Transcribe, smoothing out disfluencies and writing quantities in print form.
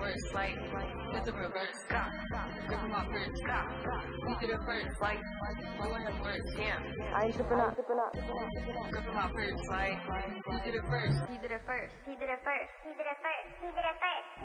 first, like, it's a reverse. Grip him off first. He did it first, like, doing him worse, yeah. I ain't tripping up. Grip him off first, like, he did it first. He did it first. He did it first. He did it first. He did it first.